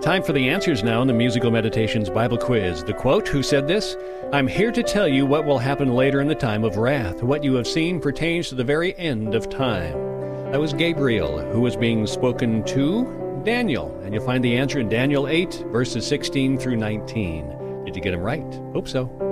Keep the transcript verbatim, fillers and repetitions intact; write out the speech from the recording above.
Time for the answers now in the Musical Meditations Bible Quiz. The quote, who said this? I'm here to tell you what will happen later in the time of wrath. What you have seen pertains to the very end of time. That was Gabriel, who was being spoken to Daniel. And you'll find the answer in Daniel eight, verses sixteen through nineteen. Did you get them right? Hope so.